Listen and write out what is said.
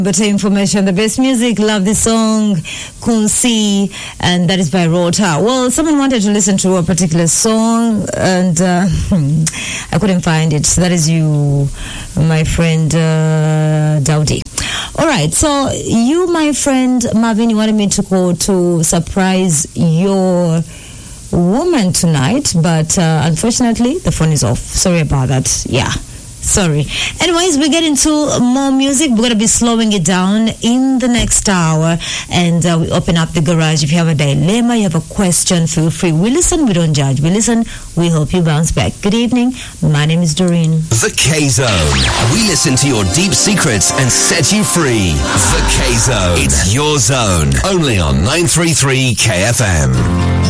Better information, the best music. Love this song, Kunsi, and that is by Rota. Well, someone wanted to listen to a particular song, and I couldn't find it. That is you, my friend Daudi. All right, so you, my friend Marvin, you wanted me to go to surprise your woman tonight, but unfortunately, the phone is off. Sorry about that. Yeah. Sorry. Anyways, we get into more music. We're going to be slowing it down in the next hour, and we open up the garage. If you have a dilemma, you have a question, feel free. We listen, we don't judge. We listen, we help you bounce back. Good evening. My name is Doreen. The K-Zone. We listen to your deep secrets and set you free. The K-Zone. It's your zone. Only on 933 KFM.